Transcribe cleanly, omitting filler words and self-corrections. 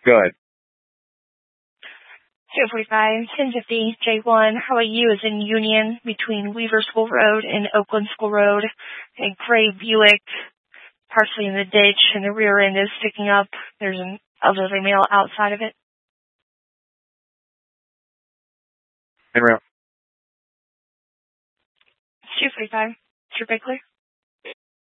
Go ahead. 245, 1050, J1. Highway U is in Union between Weaver School Road and Oakland School Road. A gray Buick, partially in the ditch, and the rear end is sticking up. There's an elderly male outside of it. Hey, 245, is your bay clear?